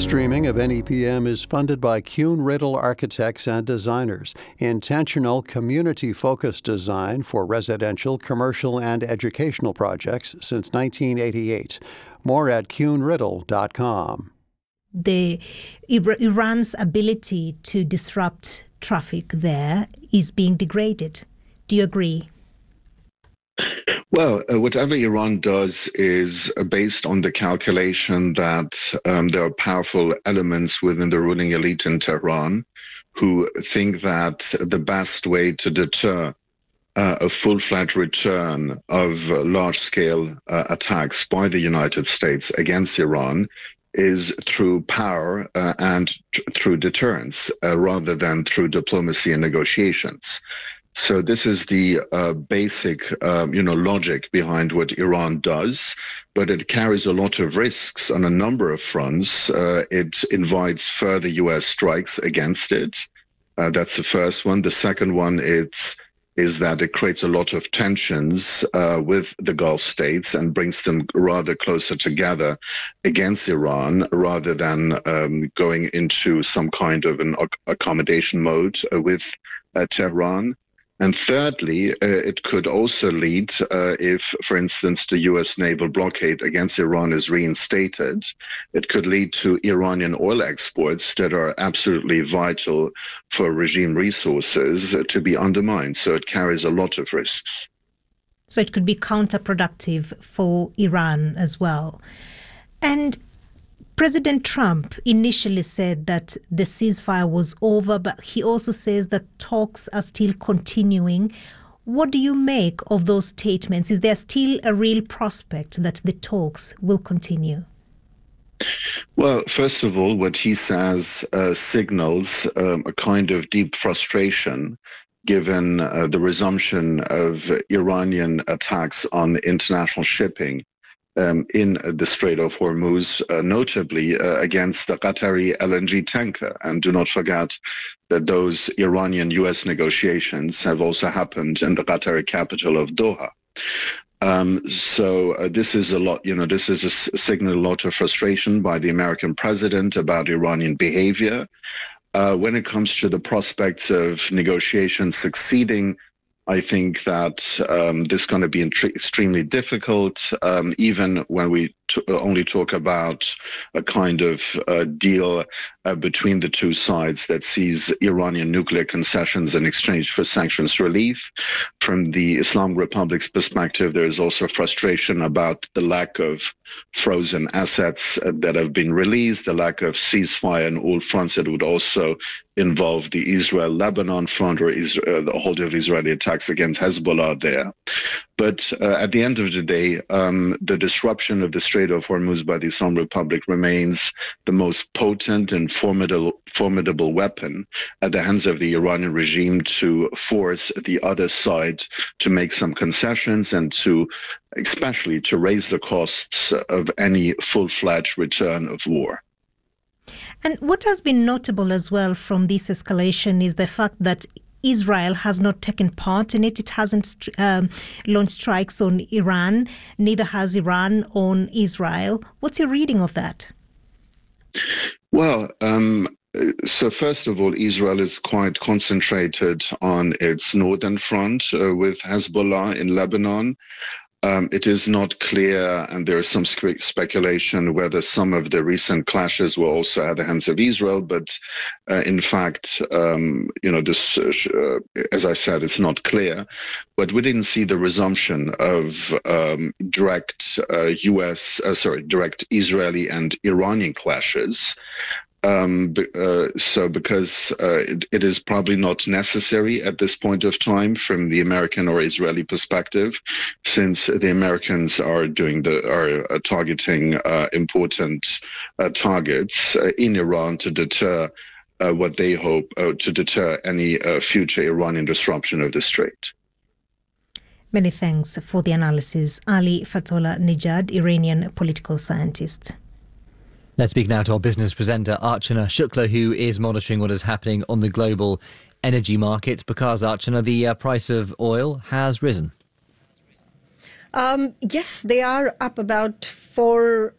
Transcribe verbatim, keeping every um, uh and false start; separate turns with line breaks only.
Streaming of N E P M is funded by Kuhn Riddle Architects and Designers, intentional community-focused design for residential, commercial, and educational projects since nineteen eighty-eight. More at kuhn riddle dot com.
The Iran's ability to disrupt traffic there is being degraded. Do you agree?
Well, uh, whatever Iran does is uh, based on the calculation that um, there are powerful elements within the ruling elite in Tehran who think that the best way to deter uh, a full-fledged return of uh, large-scale uh, attacks by the United States against Iran is through power uh, and t- through deterrence uh, rather than through diplomacy and negotiations. So this is the uh, basic, um, you know, logic behind what Iran does, but it carries a lot of risks on a number of fronts. Uh, it invites further U S strikes against it. Uh, that's the first one. The second one is, is that it creates a lot of tensions uh, with the Gulf states and brings them rather closer together against Iran rather than um, going into some kind of an accommodation mode uh, with uh, Tehran. And thirdly, uh, it could also lead, uh, if, for instance, the U S naval blockade against Iran is reinstated, it could lead to Iranian oil exports that are absolutely vital for regime resources uh, to be undermined. So it carries a lot of risks.
So it could be counterproductive for Iran as well. And President Trump initially said that the ceasefire was over, but he also says that talks are still continuing. What do you make of those statements? Is there still a real prospect that the talks will continue?
Well, first of all, what he says uh, signals um, a kind of deep frustration given uh, the resumption of Iranian attacks on international shipping Um, in the Strait of Hormuz, uh, notably uh, against the Qatari L N G tanker. And do not forget that those Iranian-U S negotiations have also happened in the Qatari capital of Doha. Um, so uh, this is a lot, you know, this is a s- signal a lot of frustration by the American president about Iranian behavior. Uh, when it comes to the prospects of negotiations succeeding, I think that um, this is going to be int- extremely difficult, um, even when we t- only talk about a kind of uh, deal uh, between the two sides that sees Iranian nuclear concessions in exchange for sanctions relief. From the Islamic Republic's perspective, there is also frustration about the lack of frozen assets uh, that have been released, the lack of ceasefire on all fronts. It would also involve the Israel-Lebanon front or Israel, the whole of Israeli attacks against Hezbollah there. But uh, at the end of the day, um, the disruption of the Strait of Hormuz by the Islamic Republic remains the most potent and formidable, formidable weapon at the hands of the Iranian regime to force the other side to make some concessions and to, especially to raise the costs of any full-fledged return of war.
And what has been notable as well from this escalation is the fact that Israel has not taken part in it. It hasn't um, launched strikes on Iran, neither has Iran on Israel. What's your reading of that?
Well, um, so first of all, Israel is quite concentrated on its northern front uh, with Hezbollah in Lebanon. Um, it is not clear, and there is some spe- speculation whether some of the recent clashes were also at the hands of Israel. But uh, in fact, um, you know, this, uh, as I said, it's not clear. But we didn't see the resumption of um, direct uh, U S, uh, sorry, direct Israeli and Iranian clashes. Um, uh, so because uh, it, it is probably not necessary at this point of time from the American or Israeli perspective, since the Americans are doing the are uh, targeting uh, important uh, targets uh, in Iran to deter uh, what they hope uh, to deter any uh, future Iranian disruption of the strait.
Many thanks for the analysis. Ali Fatollah Nejad, Iranian political scientist.
Let's speak now to our business presenter, Archana Shukla, who is monitoring what is happening on the global energy markets. Because, Archana, the uh, price of oil has risen.
Um, yes, they are up about four